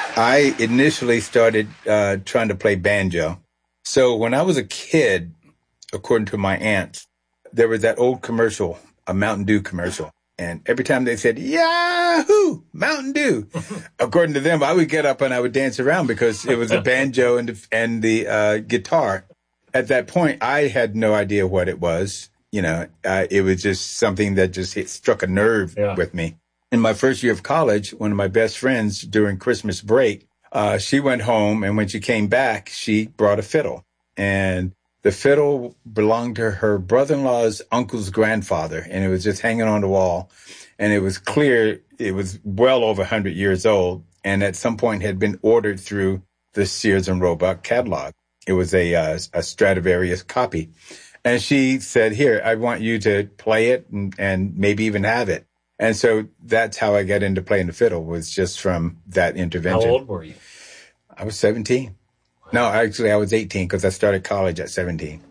I initially started trying to play banjo. So when I was a kid, according to my aunts, there was that old commercial, a Mountain Dew commercial. And every time they said, Yahoo, Mountain Dew, according to them, I would get up and I would dance around because it was the banjo and the guitar. At that point, I had no idea what it was. It was just something that just struck a nerve with me. In my first year of college, one of my best friends during Christmas break, she went home, and when she came back, she brought a fiddle. And the fiddle belonged to her brother-in-law's uncle's grandfather, and it was just hanging on the wall. And it was clear it was well over 100 years old, and at some point had been ordered through the Sears and Roebuck catalog. It was a Stradivarius copy. And she said, here, I want you to play it and maybe even have it. And so that's how I got into playing the fiddle, was just from that intervention. How old were you? I was 17. Wow. No, actually, I was 18 because I started college at 17.